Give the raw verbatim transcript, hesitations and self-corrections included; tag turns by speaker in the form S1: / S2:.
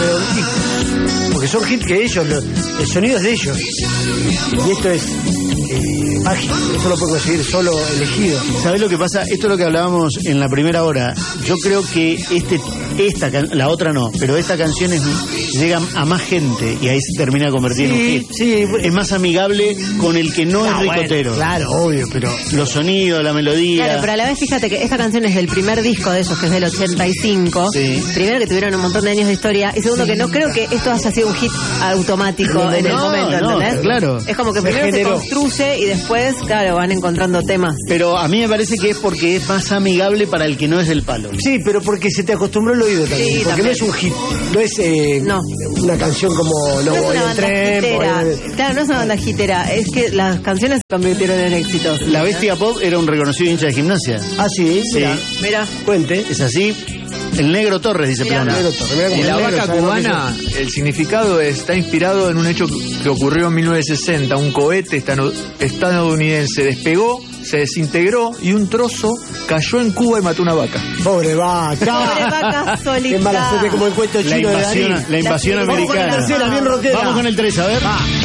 S1: pero un hit. Porque son hits que ellos, lo, el sonido es de ellos. Y esto es eh, mágico, esto lo puede conseguir solo elegido.
S2: ¿Sabés lo que pasa? Esto es lo que hablábamos en la primera hora. Yo creo que este, esta, la otra no, pero esta canción es, llega a más gente y ahí se termina convirtiendo
S1: Sí,
S2: en un hit.
S1: sí.
S2: Es más amigable con el que no,
S1: No,
S2: es ricotero.
S1: bueno, claro, obvio, pero
S2: Los sonidos, la melodía.
S3: Claro, pero a la vez fíjate que esta canción es del primer disco de ellos, que es del ochenta y cinco.
S2: Sí.
S3: Primero que tuvieron un montón de años de historia. Y segundo que no creo que esto haya sido un hit automático
S2: No,
S3: en el
S2: no,
S3: momento,
S2: no,
S3: ¿entendés?
S2: claro.
S3: Es como que
S1: Se
S3: primero
S1: generó.
S3: se construye y después, claro, van encontrando temas.
S2: Pero a mí me parece que es porque es más amigable para el que no es del palo.
S1: sí, pero porque se te acostumbró el oído también.
S3: Sí,
S1: porque
S3: también.
S1: no es un hit, no es eh,
S3: No.
S1: una canción como No,
S3: No es
S1: voy
S3: una
S1: en
S3: banda
S1: tren.
S3: hitera.
S1: voy en-
S3: Claro, no es una banda hitera. Es que las canciones se convirtieron en éxitos.
S2: La Bestia Pop era un reconocido hincha de gimnasia.
S1: Ah, sí,
S2: Sí.
S1: mira,
S3: Mira.
S1: cuente.
S2: Es así. El Negro Torres, dice
S3: Mirá.
S2: Plana.
S1: Negro Torres, mirá cómo
S4: Y la
S1: el negro
S4: vaca
S1: sabe lo que
S4: cubana, el significado está inspirado en un hecho que ocurrió en mil novecientos sesenta. Un cohete estano- estadounidense despegó, se desintegró y un trozo cayó en Cuba y mató una vaca.
S1: es. Pobre vaca.
S3: Pobre vaca solita.
S1: Qué mala suerte como el cuento
S2: La
S1: chino de
S2: invasión,
S1: Darín.
S2: la invasión
S3: La- Vamos con la
S2: americana.
S1: tercera, bien rockera.
S2: Vamos con el tres, a ver.